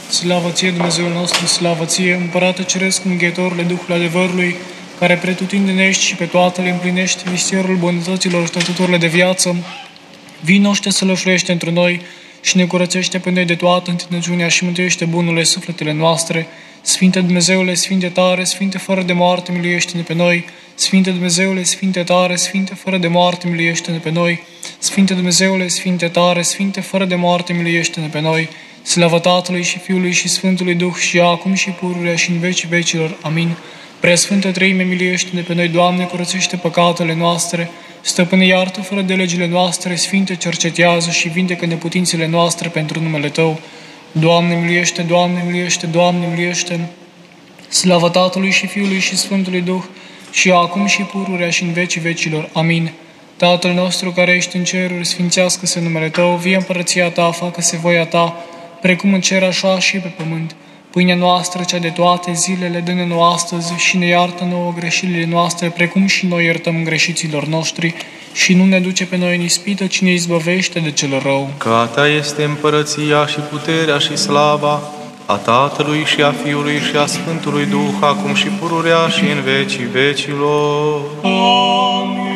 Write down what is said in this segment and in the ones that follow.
Slavă ție, Dumnezeul nostru, slavă ție, Împărate Ceresc, Mângâietorule, Duhul adevărului, care pretutindeni ești și pe toate le împlinești misterul bunătăților și stătuturile de viață, vino și te sălășluiește într noi și ne curățește pe noi de toată întinăciunea și mântuiește bunurile sufletele noastre. Sfinte Dumnezeule, Sfinte tare, Sfinte fără de moarte, miluiește-ne pe noi. Sfinte Dumnezeule, Sfinte tare, Sfinte fără de moarte, miluiește-ne pe noi. Sfinte Dumnezeule, Sfinte tare, Sfinte fără de moarte, miluiește-ne pe noi. Slavă Tatălui și Fiului și Sfântului Duh și acum și pururea și în vecii vecilor. Amin. Preasfântă Treime, miluiește-ne pe noi, Doamne, curățește păcatele noastre, Stăpâne, iartă fără de legile noastre, Sfinte, cercetează și vindecă neputințele noastre pentru numele Tău. Doamne, miluiește, Doamne, miluiește, Doamne, miluiește. Slavă Tatălui și Fiului și Sfântului Duh și acum și pururea și în vecii vecilor. Amin. Tatăl nostru care ești în ceruri, sfințească-se numele Tău, vie împărăția Ta, facă-se voia Ta, precum în cer așa și pe pământ. Pâinea noastră, cea de toate zilele, dă-ne nouă astăzi și ne iartă nouă greșelile noastre, precum și noi iertăm greșiților noștri, și nu ne duce pe noi în ispită, ci ne izbăvește de cel rău. Că a Ta este împărăția și puterea și slava, a Tatălui și a Fiului și a Sfântului Duh, acum și pururea și în vecii vecilor. Amin.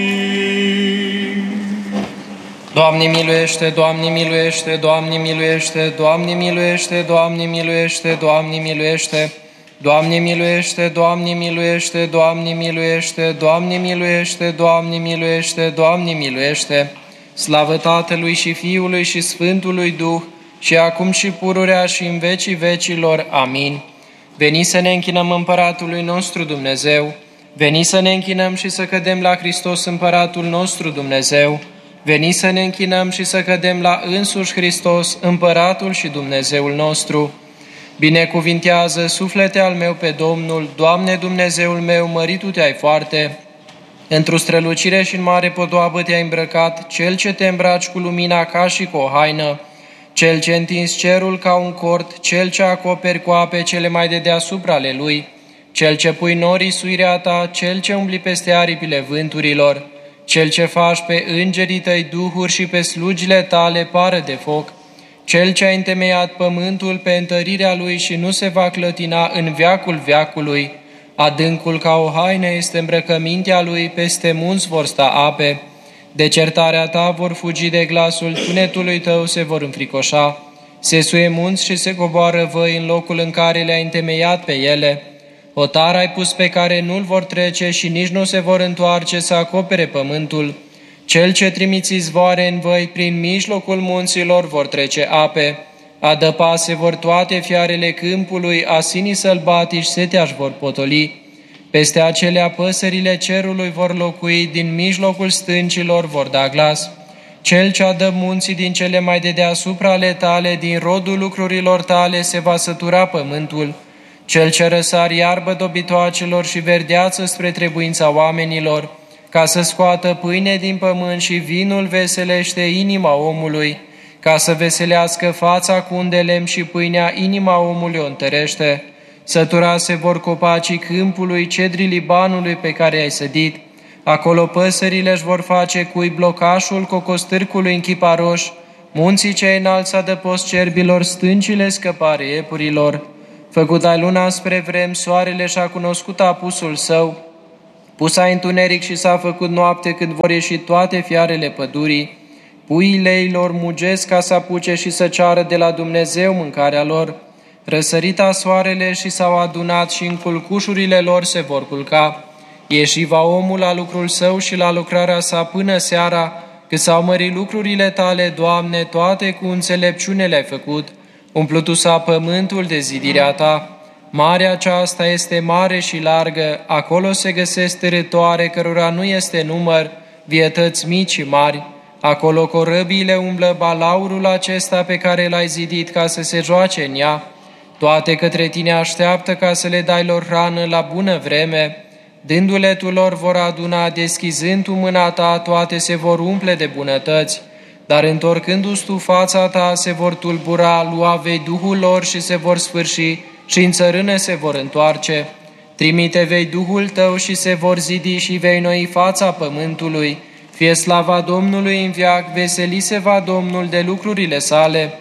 Doamne miluiește, Doamne miluiește, Doamne miluiește, Doamne miluiește, Doamne miluiește, Doamne miluiește, Doamne miluiește, Doamne miluiește, Doamne miluiește, Doamne miluiește, Doamne miluiește, Doamne miluiește. Slavă Tatălui și Fiului și Sfântului Duh, și acum și pururea și în vecii vecilor. Amin. Veni să ne închinăm Împăratului nostru Dumnezeu, veni să ne închinăm și să cădem la Hristos Împăratul nostru Dumnezeu, veni să ne închinăm și să cădem la însuși Hristos, Împăratul și Dumnezeul nostru. Binecuvintează, suflete al meu, pe Domnul, Doamne Dumnezeul meu, măritu te-ai foarte, într-o strălucire și în mare podoabă te-ai îmbrăcat, Cel ce te îmbraci cu lumina ca și cu o haină, Cel ce întinzi cerul ca un cort, Cel ce acoperi cu ape cele mai de deasupra ale Lui, Cel ce pui norii suirea Ta, Cel ce umbli peste aripile vânturilor, Cel ce faci pe îngerii Tăi duhuri și pe slugile Tale pară de foc, Cel ce a întemeiat pământul pe întărirea Lui și nu se va clătina în veacul veacului, adâncul ca o haină este îmbrăcămintea Lui, peste munți vor sta ape, de certarea Ta vor fugi, de glasul tunetului Tău se vor înfricoșa, se suie munți și se coboară văi în locul în care le-ai întemeiat pe ele. Hotar ai pus pe care nu-l vor trece și nici nu se vor întoarce să acopere pământul. Cel ce trimiți izvoare în văi, prin mijlocul munților vor trece ape. Adăpase vor toate fiarele câmpului, asinii sălbatici setea-și vor potoli. Peste acelea păsările cerului vor locui, din mijlocul stâncilor vor da glas. Cel ce adă munții din cele mai de deasupra ale Tale, din rodul lucrurilor Tale se va sătura pământul. Cel ce răsar iarbă dobitoacelor și verdeață spre trebuința oamenilor, ca să scoată pâine din pământ și vinul veselește inima omului, ca să veselească fața cu un de lemn și pâinea inima omului o întărește. Săturase vor copacii câmpului, cedrii Libanului pe care ai sădit. Acolo păsările își vor face cui blocașul cocostârcului în chiparoș, munții cei înalți adăpost cerbilor, stâncile scăpare iepurilor. Făcut ai luna spre vrem, soarele și-a cunoscut apusul său, pus ai întuneric și s-a făcut noapte când vor ieși toate fiarele pădurii. Puiile ei lor mugesc ca să apuce și să ceară de la Dumnezeu mâncarea lor. Răsărita soarele și s-au adunat și în culcușurile lor se vor culca. Ieși va omul la lucrul său și la lucrarea sa până seara, că s-au mărit lucrurile Tale, Doamne, toate cu înțelepciune le-ai făcut. Umplutu s-a pământul de zidirea Ta. Marea aceasta este mare și largă, acolo se găsesc târătoare cărora nu este număr, vietăți mici și mari. Acolo corăbiile umblă, balaurul acesta pe care l-ai zidit ca să se joace în ea. Toate către Tine așteaptă ca să le dai lor hrană la bună vreme. Dându-le Tu lor vor aduna, deschizând Tu mâna Ta, toate se vor umple de bunătăți. Dar întorcându-ți Tu fața Ta, se vor tulbura, lua vei Duhul lor și se vor sfârși, și în țărână se vor întoarce. Trimite vei Duhul Tău și se vor zidi și vei noi fața pământului. Fie slava Domnului în veac, veseli se va Domnul de lucrurile sale.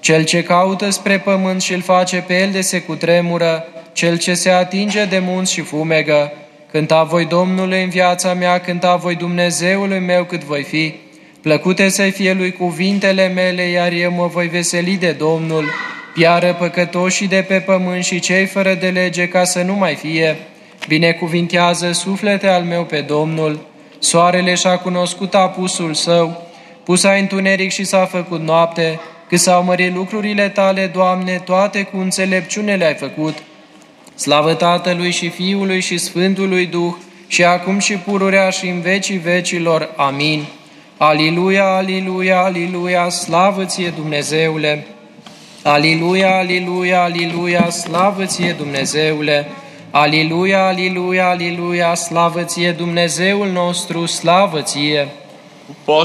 Cel ce caută spre pământ și îl face pe el de se cutremură, cel ce se atinge de munți și fumegă. Cânta voi Domnului în viața mea, cânta voi Dumnezeului meu cât voi fi. Plăcute să fie lui cuvintele mele, iar eu mă voi veseli de Domnul. Piară păcătoșii de pe pământ și cei fără de lege, ca să nu mai fie. Binecuvintează suflete al meu pe Domnul. Soarele și-a cunoscut apusul său, pus-a întuneric și s-a făcut noapte. Cât s-au mărit lucrurile tale, Doamne, toate cu înțelepciune le-ai făcut. Slavă Tatălui și Fiului și Sfântului Duh, și acum și pururea și în vecii vecilor. Amin. Aliluia, aliluia, aliluia, slavă ție, Dumnezeule! Aliluia, aliluia, aliluia, slavă ție, Dumnezeule! Aliluia, aliluia, aliluia, slavă ție, Dumnezeul nostru, slavă ție!